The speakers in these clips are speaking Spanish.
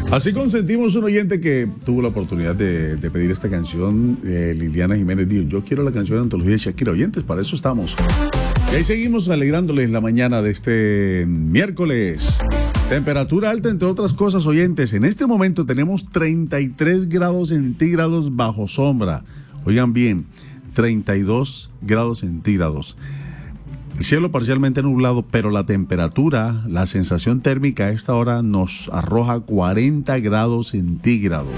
Así consentimos un oyente que tuvo la oportunidad de pedir esta canción, Liliana Jiménez dijo, yo quiero la canción de antología de Shakira. Oyentes, para eso estamos. Y ahí seguimos alegrándoles la mañana de este miércoles. Temperatura alta, entre otras cosas, oyentes. En este momento tenemos 33 grados centígrados bajo sombra. Oigan bien, 32 grados centígrados. El cielo parcialmente nublado, pero la temperatura, la sensación térmica a esta hora nos arroja 40 grados centígrados.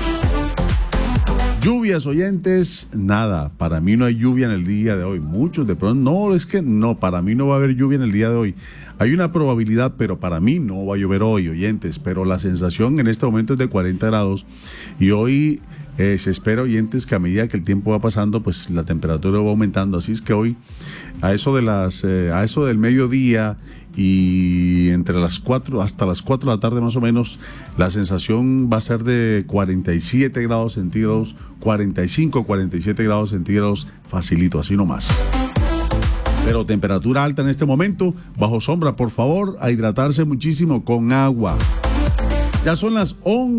Lluvias, oyentes, nada. Para mí no hay lluvia en el día de hoy. Muchos de pronto, no, es que no, para mí no va a haber lluvia en el día de hoy. Hay una probabilidad, pero para mí no va a llover hoy, oyentes. Pero la sensación en este momento es de 40 grados. Y hoy se espera, oyentes, que a medida que el tiempo va pasando, pues la temperatura va aumentando. Así es que hoy, a eso del mediodía y entre las 4 hasta las 4 de la tarde más o menos, la sensación va a ser de 47 grados centígrados, 45, 47 grados centígrados, facilito, así nomás. Pero temperatura alta en este momento, bajo sombra, por favor, a hidratarse muchísimo con agua. Ya son las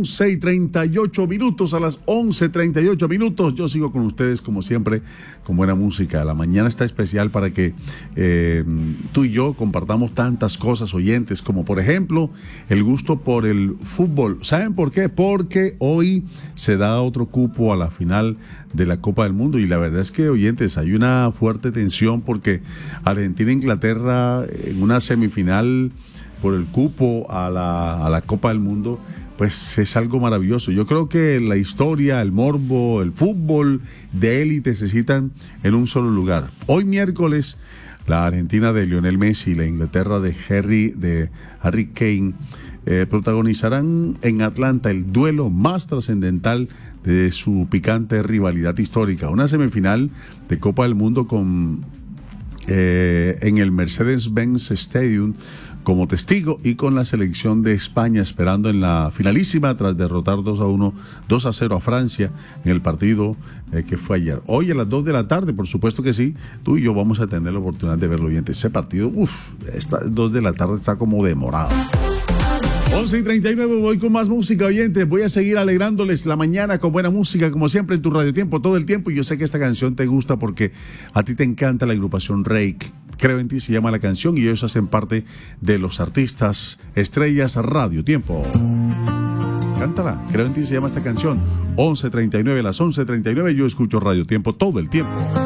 11:38 minutos, a las 11:38 minutos. Yo sigo con ustedes, como siempre, con buena música. La mañana está especial para que tú y yo compartamos tantas cosas, oyentes, como por ejemplo, el gusto por el fútbol. ¿Saben por qué? Porque hoy se da otro cupo a la final de la Copa del Mundo y la verdad es que, oyentes, hay una fuerte tensión porque Argentina e Inglaterra en una semifinal por el cupo a la Copa del Mundo, pues es algo maravilloso. Yo creo que la historia, el morbo, el fútbol de élite se citan en un solo lugar. Hoy miércoles, la Argentina de Lionel Messi y la Inglaterra de Harry Kane protagonizarán en Atlanta el duelo más trascendental de su picante rivalidad histórica. Una semifinal de Copa del Mundo en el Mercedes-Benz Stadium como testigo y con la selección de España esperando en la finalísima tras derrotar 2-0 a Francia en el partido que fue ayer. Hoy a las 2 de la tarde, por supuesto que sí, tú y yo vamos a tener la oportunidad de verlo, oyente. Ese partido, esta 2 de la tarde está como demorado. 11:39, voy con más música, oyentes. Voy a seguir alegrándoles la mañana con buena música, como siempre en tu Radio Tiempo, todo el tiempo. Y yo sé que esta canción te gusta porque a ti te encanta la agrupación Reik. Creo en ti se llama la canción y ellos hacen parte de los artistas estrellas Radio Tiempo. Cántala, Creo en ti se llama esta canción. 11:39, las 11:39, yo escucho Radio Tiempo todo el tiempo.